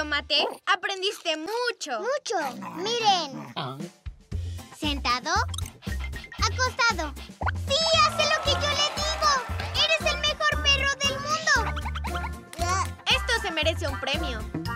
Tomate. Aprendiste mucho. Mucho. Miren. Sentado. Acostado. ¡Sí, hace lo que yo le digo! ¡Eres el mejor perro del mundo! Esto se merece un premio.